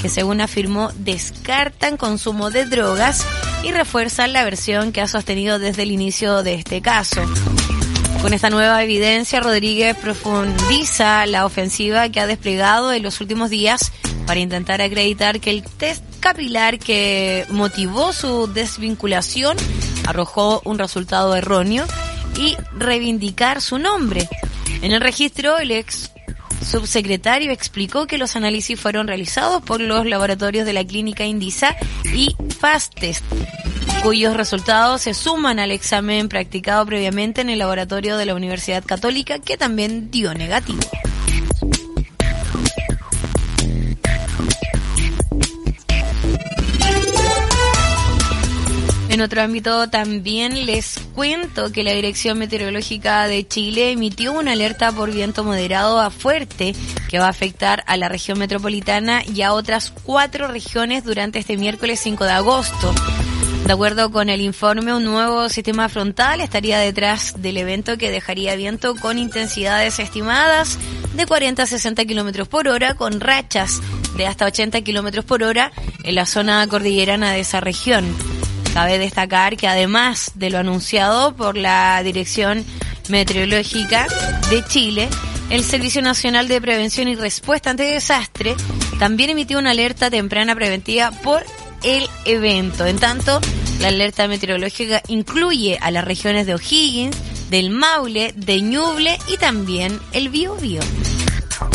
que según afirmó descartan consumo de drogas y refuerzan la versión que ha sostenido desde el inicio de este caso. Con esta nueva evidencia, Rodríguez profundiza la ofensiva que ha desplegado en los últimos días para intentar acreditar que el test capilar que motivó su desvinculación arrojó un resultado erróneo y reivindicar su nombre. En el registro, el ex subsecretario explicó que los análisis fueron realizados por los laboratorios de la clínica Indisa y Fastest, cuyos resultados se suman al examen practicado previamente en el laboratorio de la Universidad Católica, que también dio negativo. En otro ámbito también les cuento que la Dirección Meteorológica de Chile emitió una alerta por viento moderado a fuerte que va a afectar a la región metropolitana y a otras 4 regiones durante este miércoles 5 de agosto. De acuerdo con el informe, un nuevo sistema frontal estaría detrás del evento que dejaría viento con intensidades estimadas de 40 a 60 kilómetros por hora, con rachas de hasta 80 kilómetros por hora en la zona cordillerana de esa región. Cabe destacar que además de lo anunciado por la Dirección Meteorológica de Chile, el Servicio Nacional de Prevención y Respuesta ante Desastre también emitió una alerta temprana preventiva por el evento. En tanto, la alerta meteorológica incluye a las regiones de O'Higgins, del Maule, de Ñuble y también el Biobío.